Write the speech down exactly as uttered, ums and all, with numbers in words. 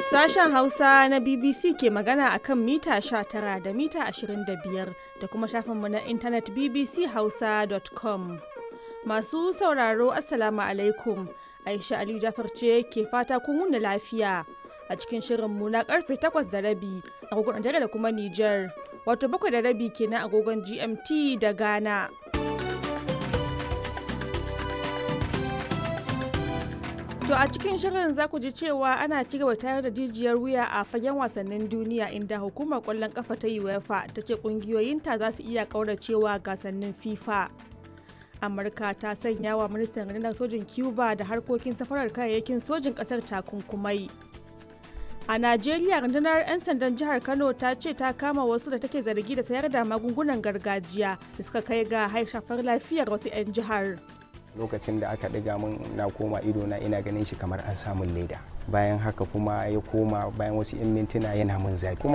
Sashen Hausa na B B C ke magana a kan mita sha tara da mita ashirin da biyar da kuma shafinmu na intanet b b c hausa dot com. Masu sauraro Assalamu alaikum. Aisha Aliyu Jafar ce ke fata kun wuni lafiya a cikin shirinmu na karfe takwas da rabi agogon Najeriya da kuma Nijar. Wato bakwai da rabi kenan agogon G M T da Ghana. To a cikin shirin za ku ji cewa ana ci gaba tayar da jijiyar wuya a fagen wasannin duniya inda hukumar kwallon kafa ta UEFA ta ce kungiyoyinta za su iya kauracewa gasannin FIFA. Amurka ta sanya wa ministan rundunar sojin Cuba da harkokin safarar kayayyakin sojin kasar takunkumai. A Najeriya rundunar 'yan sandan jihar Kano ta ce ta kama wasu da take zargi da sayar da magungunan gargajiya da suka kai ga shafar lafiyar wasu 'yan jihar. Lokacin da aka ɗiga min na koma ido na ina ganin shi kamar an samun leda, bayan haka kuma ya koma bayan wasu 'yan mintuna yana min zafi.